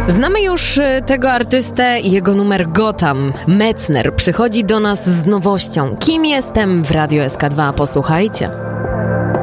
Znamy już tego artystę i jego numer Gotham. Metzner przychodzi do nas z nowością. Kim jestem w Radio SK2? Posłuchajcie.